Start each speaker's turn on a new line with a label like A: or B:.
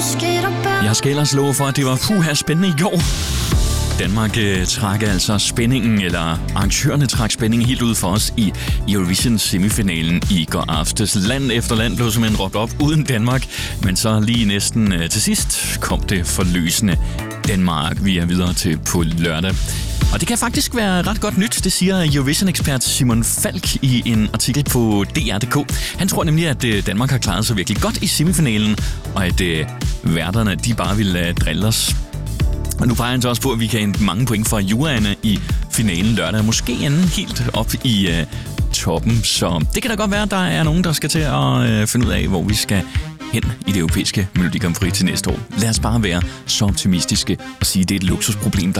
A: Jeg skal ellers love for, at det var puha spændende i går. Danmark trak altså spændingen, eller arrangørerne trak spændingen helt ud for os i Eurovision semifinalen i går aftes. Land efter land blev simpelthen råbt op uden Danmark, men så lige næsten til sidst kom det forløsende Danmark, vi er videre til på lørdag. Og det kan faktisk være ret godt nyt, det siger Eurovision-ekspert Simon Falk i en artikel på DR.dk. Han tror nemlig, at Danmark har klaret sig virkelig godt i semifinalen, og at værterne de bare vil drille os. Og nu peger han så også på, at vi kan hente mange point fra juraerne i finalen lørdag. Måske ende helt op i toppen. Så det kan da godt være, at der er nogen, der skal til at finde ud af, hvor vi skal hen i det europæiske Melodi Grand Prix til næste år. Lad os bare være så optimistiske og sige, at det er et luksusproblem, der